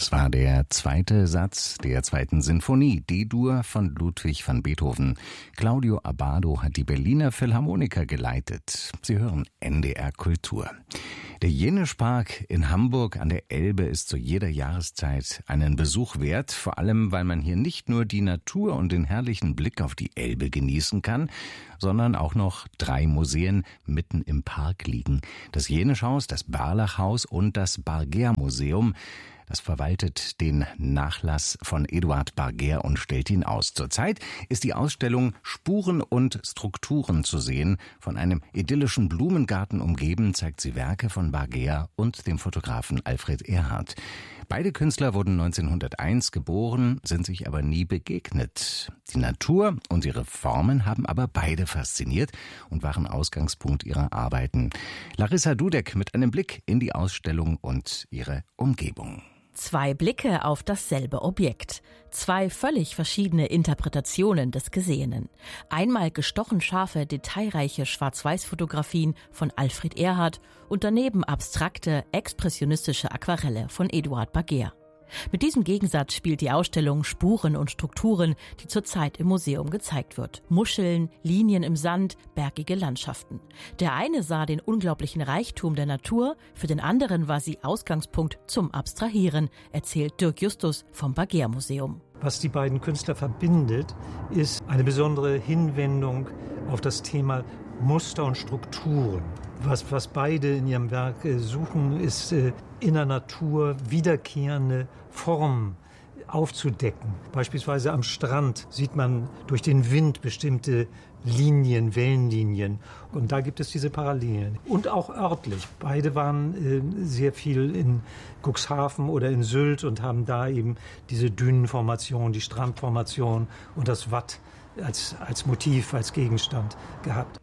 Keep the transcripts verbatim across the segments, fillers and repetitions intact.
Das war der zweite Satz der zweiten Sinfonie, D-Dur von Ludwig van Beethoven. Claudio Abbado hat die Berliner Philharmoniker geleitet. Sie hören N D R Kultur. Der Jenischpark in Hamburg an der Elbe ist zu jeder Jahreszeit einen Besuch wert, vor allem weil man hier nicht nur die Natur und den herrlichen Blick auf die Elbe genießen kann, sondern auch noch drei Museen mitten im Park liegen. Das Jenischhaus, das Barlachhaus und das Bargeer-Museum. Das verwaltet den Nachlass von Eduard Bargeer und stellt ihn aus. Zurzeit ist die Ausstellung Spuren und Strukturen zu sehen. Von einem idyllischen Blumengarten umgeben zeigt sie Werke von Bargeer und dem Fotografen Alfred Erhardt. Beide Künstler wurden neunzehnhunderteins geboren, sind sich aber nie begegnet. Die Natur und ihre Formen haben aber beide fasziniert und waren Ausgangspunkt ihrer Arbeiten. Larissa Dudek mit einem Blick in die Ausstellung und ihre Umgebung. Zwei Blicke auf dasselbe Objekt. Zwei völlig verschiedene Interpretationen des Gesehenen. Einmal gestochen scharfe, detailreiche Schwarz-Weiß-Fotografien von Alfred Erhardt und daneben abstrakte, expressionistische Aquarelle von Eduard Bargeer. Mit diesem Gegensatz spielt die Ausstellung Spuren und Strukturen, die zurzeit im Museum gezeigt wird. Muscheln, Linien im Sand, bergige Landschaften. Der eine sah den unglaublichen Reichtum der Natur, für den anderen war sie Ausgangspunkt zum Abstrahieren, erzählt Dirk Justus vom Bargeer-Museum. Was die beiden Künstler verbindet, ist eine besondere Hinwendung auf das Thema Muster und Strukturen. Was, was beide in ihrem Werk äh, suchen, ist äh, in der Natur wiederkehrende Formen aufzudecken. Beispielsweise am Strand sieht man durch den Wind bestimmte Linien, Wellenlinien. Und da gibt es diese Parallelen. Und auch örtlich. Beide waren äh, sehr viel in Cuxhaven oder in Sylt und haben da eben diese Dünenformation, die Strandformation und das Watt als, als Motiv, als Gegenstand gehabt.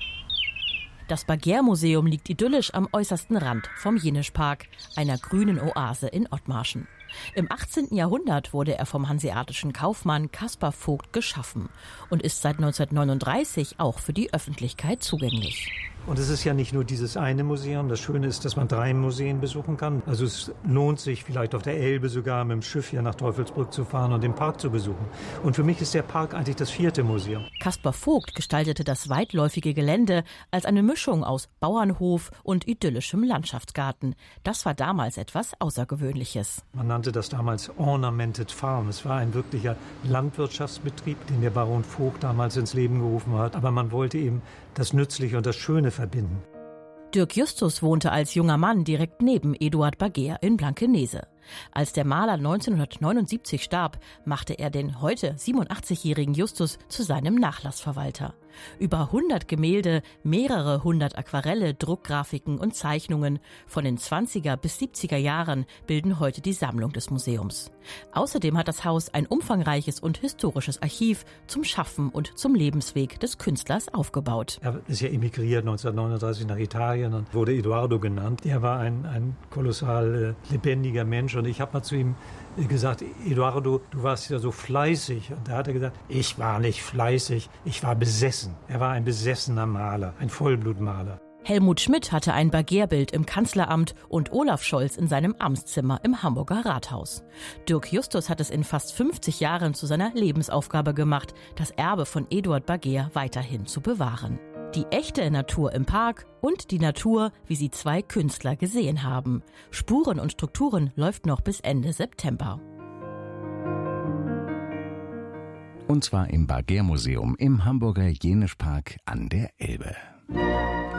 Das Bargeer-Museum liegt idyllisch am äußersten Rand vom Jenischpark, einer grünen Oase in Othmarschen. Im achtzehnten Jahrhundert wurde er vom hanseatischen Kaufmann Caspar Vogt geschaffen und ist seit neunzehnhundertneununddreißig auch für die Öffentlichkeit zugänglich. Und es ist ja nicht nur dieses eine Museum. Das Schöne ist, dass man drei Museen besuchen kann. Also es lohnt sich vielleicht auf der Elbe sogar mit dem Schiff hier nach Teufelsbrück zu fahren und den Park zu besuchen. Und für mich ist der Park eigentlich das vierte Museum. Caspar Vogt gestaltete das weitläufige Gelände als eine Mischung aus Bauernhof und idyllischem Landschaftsgarten. Das war damals etwas Außergewöhnliches. Man nannte das damals Ornamented Farm. Es war ein wirklicher Landwirtschaftsbetrieb, den der Baron Vogt damals ins Leben gerufen hat. Aber man wollte eben das Nützliche und das Schöne verbinden. Dirk Justus wohnte als junger Mann direkt neben Eduard Bargeer in Blankenese. Als der Maler neunzehnhundertneunundsiebzig starb, machte er den heute siebenundachtzigjährigen Justus zu seinem Nachlassverwalter. Über hundert Gemälde, mehrere hundert Aquarelle, Druckgrafiken und Zeichnungen von den zwanziger bis siebziger Jahren bilden heute die Sammlung des Museums. Außerdem hat das Haus ein umfangreiches und historisches Archiv zum Schaffen und zum Lebensweg des Künstlers aufgebaut. Er ist ja emigriert neunzehnhundertneununddreißig nach Italien und wurde Eduardo genannt. Er war ein, ein kolossal äh, lebendiger Mensch und ich habe mal zu ihm gesagt, Eduardo, du warst ja so fleißig. Und da hat er gesagt, ich war nicht fleißig, ich war besessen. Er war ein besessener Maler, ein Vollblutmaler. Helmut Schmidt hatte ein Bargeer-Bild im Kanzleramt und Olaf Scholz in seinem Amtszimmer im Hamburger Rathaus. Dirk Justus hat es in fast fünfzig Jahren zu seiner Lebensaufgabe gemacht, das Erbe von Eduard Bargeer weiterhin zu bewahren. Die echte Natur im Park und die Natur, wie sie zwei Künstler gesehen haben. Spuren und Strukturen läuft noch bis Ende September. Und zwar im Bargeer-Museum im Hamburger Jenischpark an der Elbe.